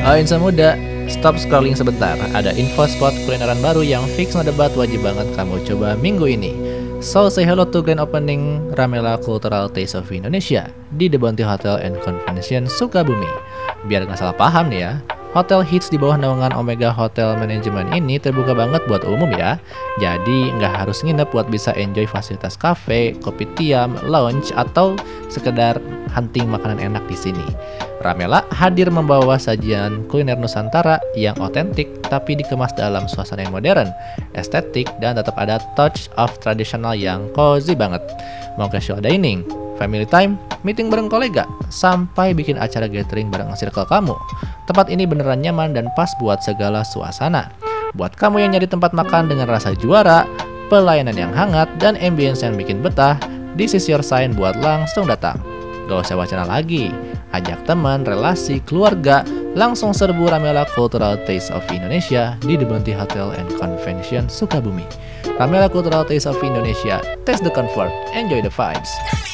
Oh, insan muda, stop scrolling sebentar. Ada info spot kulineran baru yang fix ngedebat wajib banget kamu coba minggu ini. So, say hello to grand opening Ramela Cultural Taste of Indonesia di The Bounty Hotel and Convention Sukabumi. Biar nggak salah paham nih ya, hotel hits di bawah naungan Omega Hotel Management ini terbuka banget buat umum ya. Jadi nggak harus nginep buat bisa enjoy fasilitas cafe, kopi tiam, lounge, atau sekedar hunting makanan enak di sini. Ramela hadir membawa sajian kuliner Nusantara yang otentik tapi dikemas dalam suasana yang modern, estetik, dan tetap ada touch of tradisional yang cozy banget. Mau casual dining, family time, meeting bareng kolega, sampai bikin acara gathering bareng circle kamu. Tempat ini beneran nyaman dan pas buat segala suasana. Buat kamu yang nyari tempat makan dengan rasa juara, pelayanan yang hangat, dan ambience yang bikin betah, this is your sign buat langsung datang. Gak usah wacana lagi, ajak teman, relasi, keluarga, langsung serbu Ramela Cultural Taste of Indonesia di The Bounty Hotel and Convention Sukabumi. Ramela Cultural Taste of Indonesia, taste the comfort, enjoy the vibes.